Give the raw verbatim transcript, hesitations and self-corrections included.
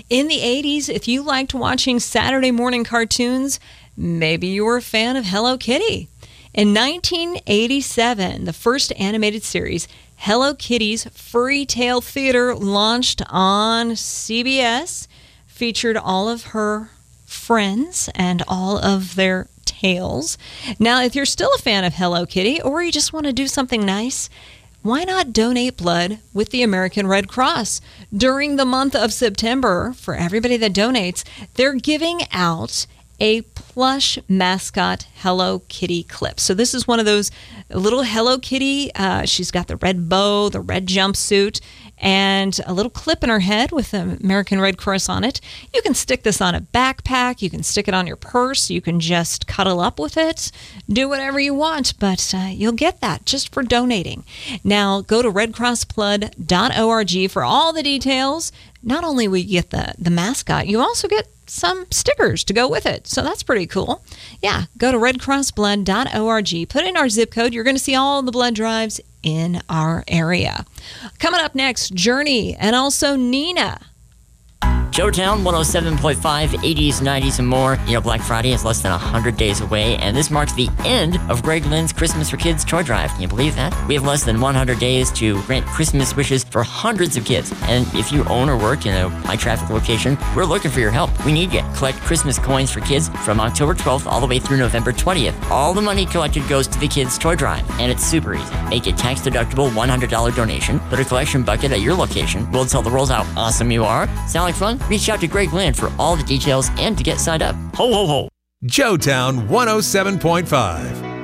In the eighties, if you liked watching Saturday morning cartoons, maybe you were a fan of Hello Kitty. In nineteen eighty-seven, the first animated series, Hello Kitty's Fairy Tale Theater, launched on C B S, featured all of her friends and all of their tales. Now, if you're still a fan of Hello Kitty, or you just want to do something nice, why not donate blood with the American Red Cross? During the month of September, for everybody that donates, they're giving out a plush mascot Hello Kitty clip. So this is one of those little Hello Kitty. Uh, she's got the red bow, the red jumpsuit, and a little clip in her head with the American Red Cross on it. You can stick this on a backpack. You can stick it on your purse. You can just cuddle up with it. Do whatever you want, but uh, you'll get that just for donating. Now, go to red cross blood dot org for all the details. Not only will you get the, the mascot, you also get some stickers to go with it. So that's pretty cool. Yeah, go to red cross blood dot org. Put in our zip code. You're going to see all the blood drives in our area. Coming up next, Journey and also Nina. Showtown one oh seven point five, eighties, nineties, and more. You know, Black Friday is less than one hundred days away, and this marks the end of Greg Lynn's Christmas for Kids toy drive. Can you believe that? We have less than one hundred days to grant Christmas wishes for hundreds of kids. And if you own or work in a high-traffic location, we're looking for your help. We need you. Collect Christmas coins for kids from October twelfth all the way through November twentieth. All the money collected goes to the kids' toy drive, and it's super easy. Make a tax-deductible one hundred dollars donation. Put a collection bucket at your location. We'll tell the world how awesome you are. Sound like fun? Reach out to Greg Lynn for all the details and to get signed up. Ho, ho, ho. Showtown one oh seven point five.